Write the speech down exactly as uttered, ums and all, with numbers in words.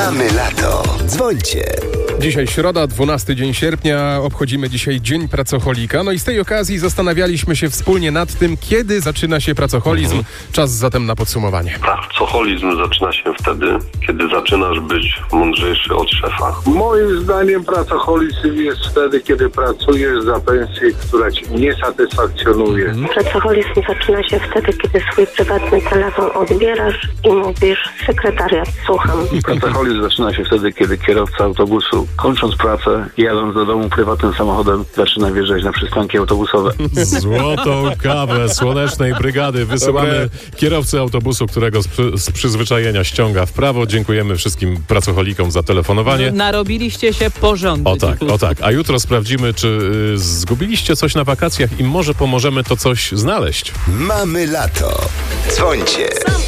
Mamy lato. Dzwońcie. Dzisiaj środa, dwunasty dzień sierpnia. Obchodzimy dzisiaj Dzień Pracocholika. No i z tej okazji zastanawialiśmy się wspólnie nad tym, kiedy zaczyna się pracoholizm. Mhm. Czas zatem na podsumowanie. Pracoholizm zaczyna się wtedy, kiedy zaczynasz być mądrzejszy od szefa. Moim zdaniem pracoholizm jest wtedy, kiedy pracujesz za pensję, która cię nie satysfakcjonuje. Mhm. Pracoholizm zaczyna się wtedy, kiedy swój prywatny telefon odbierasz i mówisz: sekretariat, słucham. Pracoholizm zaczyna się wtedy, kiedy kierowca autobusu, kończąc pracę, jadąc do domu prywatnym samochodem, zaczyna wjeżdżać na przystanki autobusowe. Złotą kawę Słonecznej Brygady wysyłamy Dobre. kierowcy autobusu, którego z, przy, z przyzwyczajenia ściąga w prawo. Dziękujemy wszystkim pracocholikom za telefonowanie. Narobiliście się porządnie. O tak, o tak. A jutro sprawdzimy, czy y, zgubiliście coś na wakacjach i może pomożemy to coś znaleźć. Mamy lato. Dzwońcie.